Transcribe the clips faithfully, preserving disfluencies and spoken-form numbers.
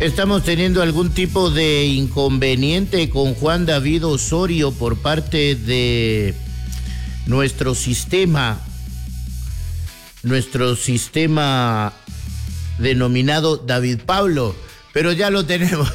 Estamos teniendo algún tipo de inconveniente con Juan David Osorio por parte de nuestro sistema, nuestro sistema denominado David Pablo, pero ya lo tenemos.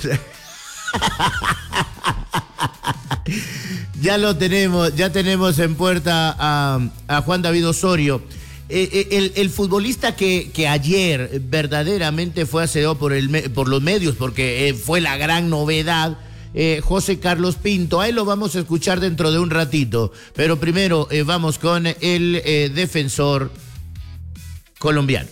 Ya lo tenemos, ya tenemos en puerta a, a Juan David Osorio. Eh, el, el futbolista que, que ayer verdaderamente fue asediado por, el, por los medios, porque eh, fue la gran novedad, eh, José Carlos Pinto. Ahí lo vamos a escuchar dentro de un ratito, pero primero eh, vamos con el eh, defensor colombiano.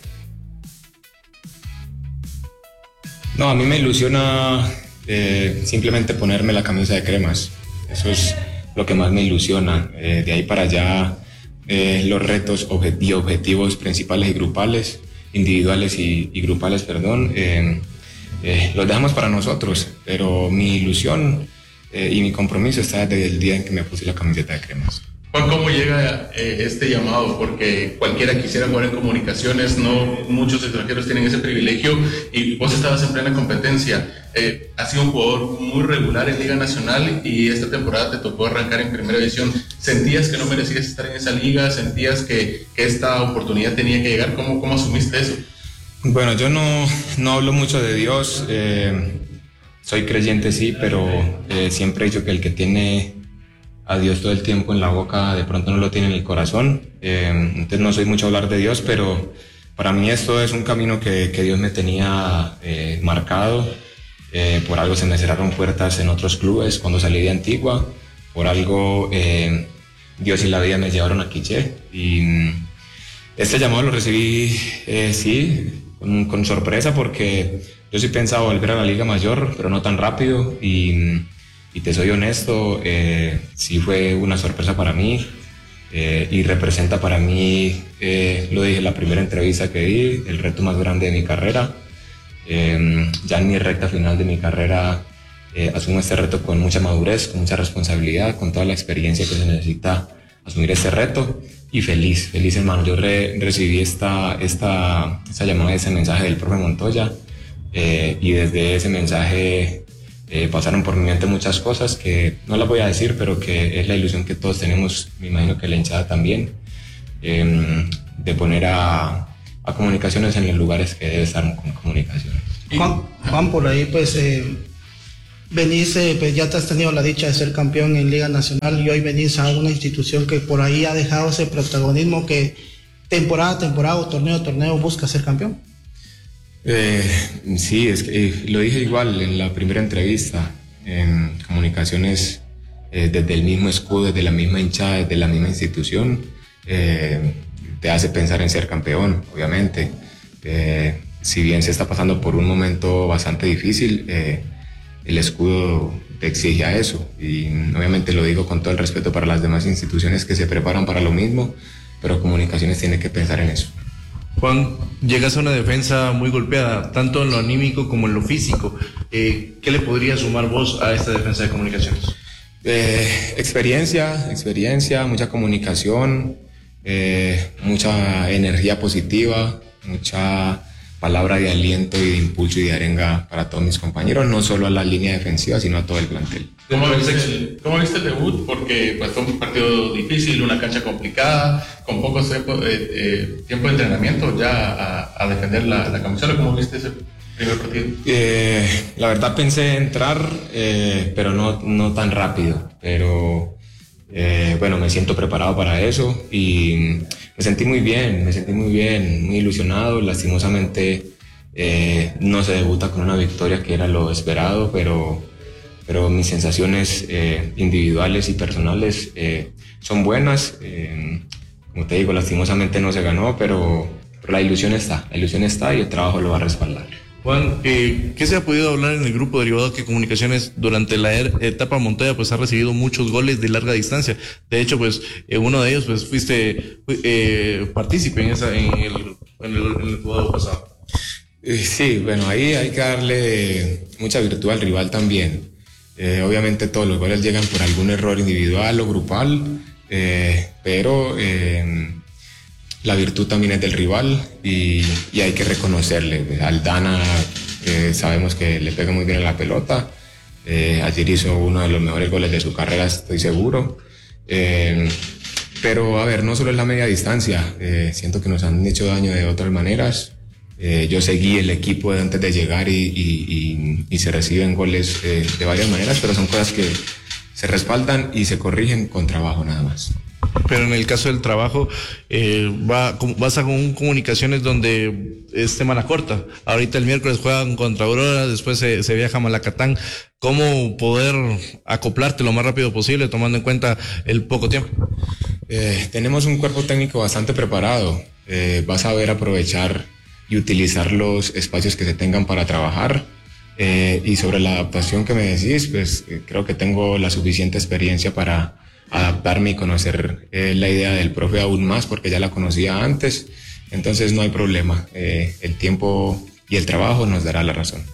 No, a mí me ilusiona eh, simplemente ponerme la camisa de Cremas. Eso es lo que más me ilusiona. Eh, de ahí para allá, eh, los retos y objetivos principales y grupales, individuales y, y grupales, perdón, eh, eh, los dejamos para nosotros. Pero mi ilusión eh, y mi compromiso está desde el día en que me puse la camiseta de Cremas. Juan, ¿cómo llega eh, este llamado? Porque cualquiera quisiera jugar en comunicaciones, no muchos extranjeros tienen ese privilegio y vos estabas en plena competencia. Eh, has sido un jugador muy regular en Liga Nacional y esta temporada te tocó arrancar en Primera División. ¿Sentías que no merecías estar en esa liga? ¿Sentías que, que esta oportunidad tenía que llegar? ¿Cómo, cómo asumiste eso? Bueno, yo no, no hablo mucho de Dios. Eh, soy creyente, sí, pero eh, siempre he dicho que el que tiene a Dios todo el tiempo en la boca, de pronto no lo tiene en el corazón. Eh, entonces no soy mucho a hablar de Dios, pero para mí esto es un camino que, que Dios me tenía eh, marcado. Eh, por algo se me cerraron puertas en otros clubes cuando salí de Antigua. Por algo eh, Dios y la vida me llevaron a Quiché. Y este llamado lo recibí, eh, sí, con, con sorpresa, porque yo sí pensaba volver a la Liga Mayor, pero no tan rápido. Y Y te soy honesto, eh, sí fue una sorpresa para mí eh, y representa para mí, eh, lo dije en la primera entrevista que di, el reto más grande de mi carrera. Eh, ya en mi recta final de mi carrera eh, asumo este reto con mucha madurez, con mucha responsabilidad, con toda la experiencia que se necesita asumir este reto y feliz, feliz hermano. Yo re, recibí esta, esta, esta llamada, ese mensaje del profe Montoya eh, y desde ese mensaje Eh, pasaron por mi mente muchas cosas que no las voy a decir, pero que es la ilusión que todos tenemos, me imagino que la hinchada también, eh, de poner a, a comunicaciones en los lugares que debe estar con comunicaciones. Juan, Juan por ahí pues eh, venís, eh, pues ya te has tenido la dicha de ser campeón en Liga Nacional y hoy venís a una institución que por ahí ha dejado ese protagonismo que temporada a temporada o torneo a torneo busca ser campeón. Eh, sí, es que eh, lo dije igual en la primera entrevista. En comunicaciones, eh, desde el mismo escudo, desde la misma hinchada, desde la misma institución, eh, te hace pensar en ser campeón, obviamente. Eh, si bien se está pasando por un momento bastante difícil, eh, el escudo te exige a eso. Y obviamente lo digo con todo el respeto para las demás instituciones que se preparan para lo mismo, pero comunicaciones tiene que pensar en eso. Juan, llegas a una defensa muy golpeada, tanto en lo anímico como en lo físico. Eh, ¿Qué le podría sumar vos a esta defensa de comunicaciones? Eh, experiencia, experiencia, mucha comunicación, eh, mucha energía positiva, mucha palabra de aliento y de impulso y de arenga para todos mis compañeros, no solo a la línea defensiva, sino a todo el plantel. ¿Cómo viste el, cómo viste el debut? Porque pues, fue un partido difícil, una cancha complicada, con poco tiempo, eh, eh, tiempo de entrenamiento ya a, a defender la, la camisola. ¿Cómo viste ese primer partido? Eh, la verdad pensé entrar, eh, pero no, no tan rápido. Pero eh, bueno, me siento preparado para eso y me sentí muy bien, me sentí muy bien, muy ilusionado. Lastimosamente eh, no se debuta con una victoria, que era lo esperado, pero... pero mis sensaciones eh, individuales y personales eh, son buenas. Eh, como te digo, lastimosamente no se ganó, pero, pero la ilusión está, la ilusión está y el trabajo lo va a respaldar. Juan, eh, ¿qué se ha podido hablar en el grupo derivado que Comunicaciones durante la er- etapa Montoya pues ha recibido muchos goles de larga distancia? De hecho, pues eh, uno de ellos pues fuiste eh, partícipe en, esa, en, el, en, el, en el juego pasado. Eh, sí, bueno, ahí hay que darle mucha virtud al rival también. Eh, obviamente todos los goles llegan por algún error individual o grupal, eh, pero eh, la virtud también es del rival y, y hay que reconocerle. Aldana eh, sabemos que le pega muy bien a la pelota. Eh, ayer hizo uno de los mejores goles de su carrera, estoy seguro. Eh, pero a ver, no solo es la media distancia, eh, siento que nos han hecho daño de otras maneras. Eh, yo seguí el equipo antes de llegar y, y, y, y se reciben goles eh, de varias maneras, pero son cosas que se respaldan y se corrigen con trabajo nada más. Pero en el caso del trabajo, eh, va, vas a con comunicaciones donde es semana corta. Ahorita el miércoles juegan contra Aurora, después se, se viaja a Malacatán. ¿Cómo poder acoplarte lo más rápido posible, tomando en cuenta el poco tiempo? Eh, tenemos un cuerpo técnico bastante preparado. Eh, vas a ver aprovechar y utilizar los espacios que se tengan para trabajar. Eh, y sobre la adaptación que me decís, pues eh, creo que tengo la suficiente experiencia para adaptarme y conocer eh, la idea del profe aún más, porque ya la conocía antes, entonces no hay problema, eh, el tiempo y el trabajo nos dará la razón.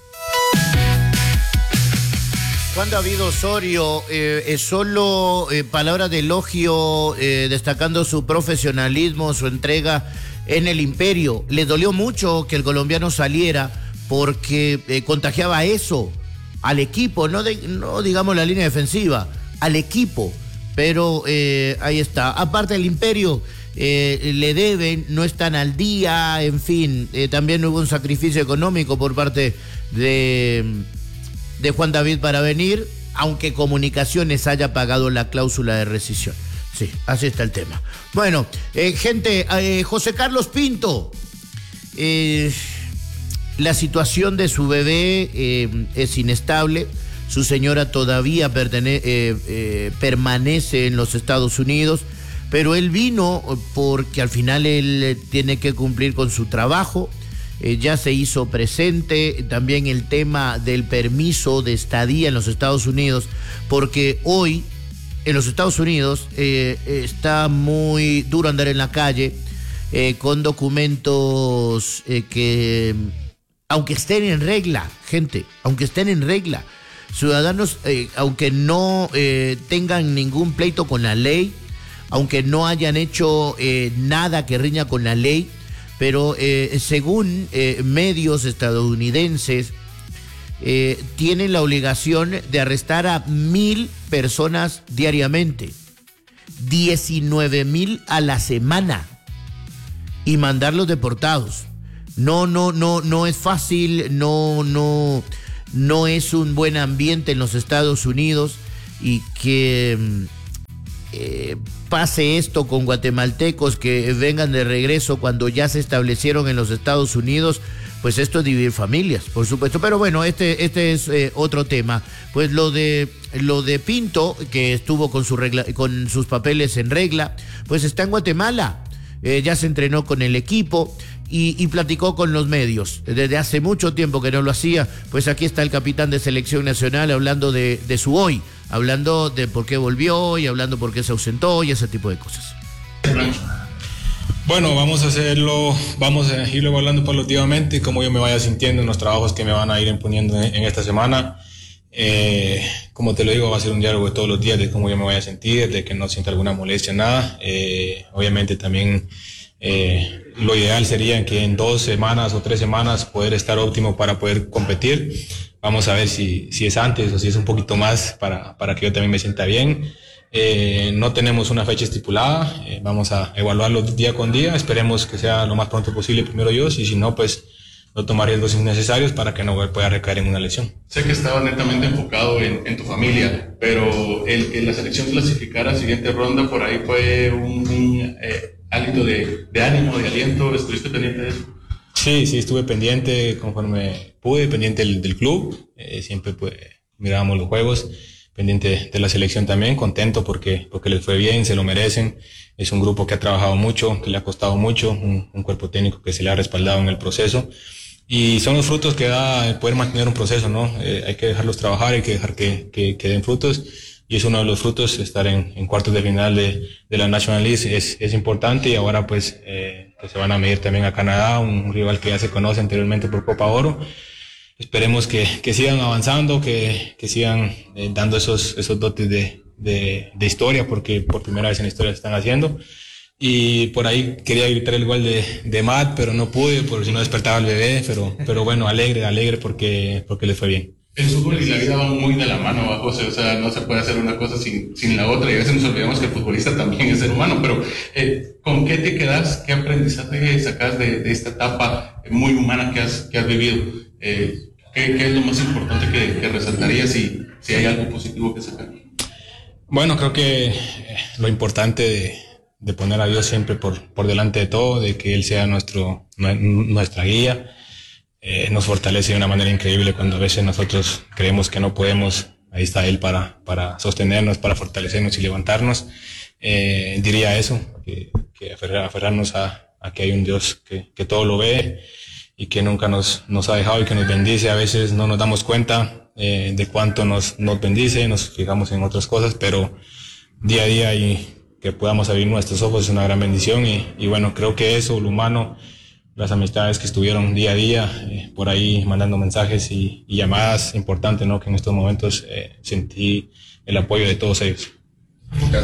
Juan David Osorio, eh, es solo eh, palabras de elogio, eh, destacando su profesionalismo, su entrega en el Imperio. Le dolió mucho que el colombiano saliera porque eh, contagiaba eso al equipo, no, de, no digamos la línea defensiva, al equipo. Pero eh, ahí está. Aparte el Imperio eh, le deben, no están al día, en fin. Eh, también hubo un sacrificio económico por parte de, de Juan David para venir, aunque Comunicaciones haya pagado la cláusula de rescisión. Sí, así está el tema. Bueno, eh, gente, eh, José Carlos Pinto, eh, la situación de su bebé eh, es inestable. Su señora todavía pertene- eh, eh, permanece en los Estados Unidos, pero él vino porque al final él tiene que cumplir con su trabajo. Eh, ya se hizo presente también el tema del permiso de estadía en los Estados Unidos, porque hoy en los Estados Unidos eh, está muy duro andar en la calle eh, con documentos eh, que, aunque estén en regla, gente, aunque estén en regla, ciudadanos, eh, aunque no eh, tengan ningún pleito con la ley, aunque no hayan hecho eh, nada que riña con la ley, pero eh, según eh, medios estadounidenses, eh, tienen la obligación de arrestar a mil personas diariamente, diecinueve mil a la semana, y mandarlos deportados. No, no, no, no es fácil, no, no... No es un buen ambiente en los Estados Unidos, y que eh, pase esto con guatemaltecos que vengan de regreso cuando ya se establecieron en los Estados Unidos, pues esto es dividir familias, por supuesto. Pero bueno, este, este es eh, otro tema. Pues lo de lo de Pinto, que estuvo con su regla, con sus papeles en regla, pues está en Guatemala. Eh, ya se entrenó con el equipo y, y platicó con los medios. Desde hace mucho tiempo que no lo hacía. Pues aquí está el capitán de selección nacional hablando de, de su hoy, hablando de por qué volvió y hablando por qué se ausentó y ese tipo de cosas. Bueno, vamos a hacerlo, vamos a irlo evaluando paulativamente, cómo yo me vaya sintiendo en los trabajos que me van a ir imponiendo en, en esta semana. Eh, como te lo digo, va a ser un diálogo de todos los días de cómo yo me vaya a sentir, de que no sienta alguna molestia, nada. Eh, obviamente también eh, lo ideal sería que en dos semanas o tres semanas poder estar óptimo para poder competir. Vamos a ver si, si es antes o si es un poquito más para, para que yo también me sienta bien. Eh, no tenemos una fecha estipulada, eh, vamos a evaluarlo día con día, esperemos que sea lo más pronto posible primero yo, y si no, pues no tomar riesgos innecesarios para que no pueda recaer en una lesión. Sé que estabas netamente enfocado en, en tu familia, pero el que la selección clasificara a la siguiente ronda por ahí fue un, un eh, hálito de, de ánimo, de aliento. ¿Estuviste pendiente de eso? Sí, sí, estuve pendiente conforme pude, pendiente del, del club, eh, siempre pues, mirábamos los juegos, pendiente de la selección también, contento porque, porque les fue bien, se lo merecen. Es un grupo que ha trabajado mucho, que le ha costado mucho, un, un cuerpo técnico que se le ha respaldado en el proceso. Y son los frutos que da el poder mantener un proceso, ¿no? Eh, hay que dejarlos trabajar, hay que dejar que, que, que den frutos. Y es uno de los frutos, estar en, en cuartos de final de, de la National League es, es importante. Y ahora pues, eh, pues se van a medir también a Canadá, un rival que ya se conoce anteriormente por Copa Oro. Esperemos que, que sigan avanzando, que, que sigan eh, dando esos, esos dotes de, de, de historia, porque por primera vez en la historia se están haciendo. y por ahí quería gritar el gol de, de Matt, pero no pude, por si no despertaba el bebé, pero, pero bueno, alegre, alegre porque, porque le fue bien. El fútbol y la vida van muy de la mano, José, o sea, no se puede hacer una cosa sin, sin la otra, y a veces nos olvidamos que el futbolista también es ser humano, pero eh, ¿con qué te quedas? ¿Qué aprendizaje sacas de, de esta etapa muy humana que has, que has vivido? Eh, ¿qué, ¿Qué es lo más importante que, que resaltarías y si hay algo positivo que sacar? Bueno, creo que lo importante de, de poner a Dios siempre por, por delante de todo, de que Él sea nuestro, nuestra guía, eh, nos fortalece de una manera increíble cuando a veces nosotros creemos que no podemos. Ahí está Él para, para sostenernos, para fortalecernos y levantarnos. Eh, diría eso, que, que aferrar, aferrarnos a, a que hay un Dios que, que todo lo ve y que nunca nos, nos ha dejado y que nos bendice. A veces no nos damos cuenta Eh, de cuánto nos, nos bendice, nos fijamos en otras cosas, pero día a día y que podamos abrir nuestros ojos es una gran bendición y, y bueno, creo que eso, lo humano, las amistades que estuvieron día a día, eh, por ahí mandando mensajes y, y llamadas importantes, ¿no? Que en estos momentos eh, sentí el apoyo de todos ellos.